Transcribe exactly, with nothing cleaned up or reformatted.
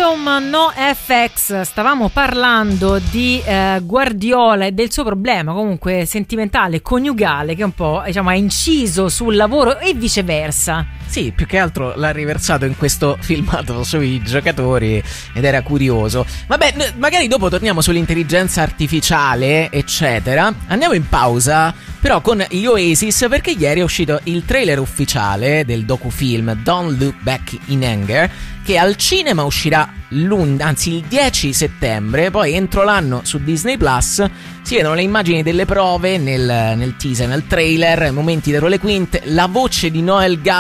From No F X stavamo parlando di eh, Guardiola e del suo problema comunque sentimentale, coniugale, che un po', diciamo, ha inciso sul lavoro e viceversa. Sì, più che altro l'ha riversato in questo filmato sui giocatori ed era curioso. Vabbè, magari dopo torniamo sull'intelligenza artificiale, eccetera. Andiamo in pausa però con gli Oasis, perché ieri è uscito il trailer ufficiale del docufilm Don't Look Back in Anger, che al cinema uscirà l'und- anzi il dieci settembre. Poi entro l'anno su Disney Plus si vedono le immagini delle prove nel, nel teaser, nel trailer, momenti dietro le quinte, la voce di Noel Gallagher